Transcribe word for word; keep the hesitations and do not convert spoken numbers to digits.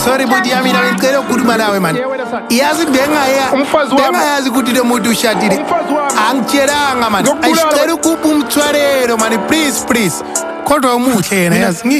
Sorry budi yami na ngicela ukukhuluma nawe man. Yazi bengaya bengayazi ukuthi lo muntu ushadile. Angitshelanga man. Ayicela ukuba umthwarelo man please please. Kodwa umuhle yena yazi.